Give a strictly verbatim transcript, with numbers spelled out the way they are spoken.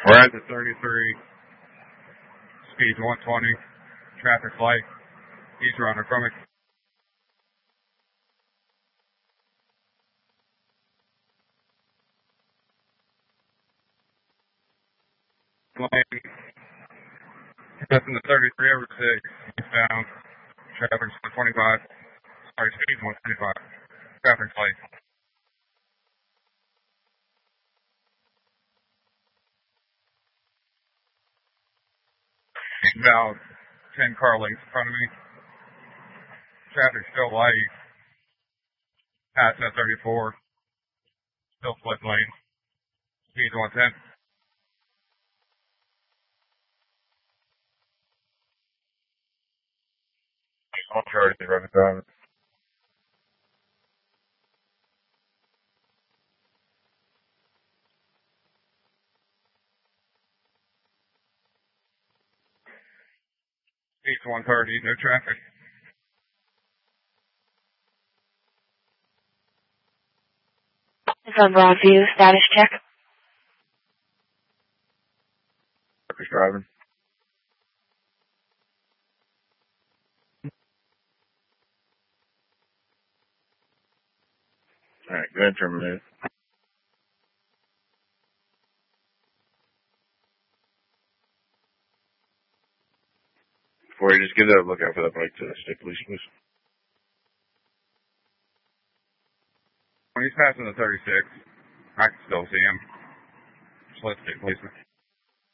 We're at the thirty-three, speed one twenty, traffic light, east runner from it. Lane, passing the thirty-three over six, eastbound, traffic one twenty-five, sorry, speed one twenty-five, traffic light. About ten car lengths in front of me. Traffic still light. Past that thirty-four. Still split lane. Speed one ten. I'll charge the revenue time. Speed one thirty, no traffic. It's on Broadview, status check. Trucker's driving. Alright, go ahead and terminate. Before you just give that a look out for that bike to stick police, please. When he's passing the thirty-six, I can still see him. Just let's stick policeman.